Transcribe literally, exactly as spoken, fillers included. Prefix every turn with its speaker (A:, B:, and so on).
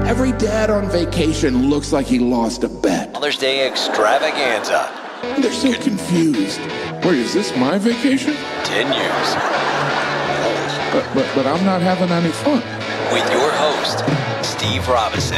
A: Every dad on vacation looks like he lost a bet.
B: Mother's Day extravaganza.
A: They're so confused. Wait, is this my vacation?
B: Continues.
A: But, but, but I'm not having any fun.
B: With your host, Steve Robinson.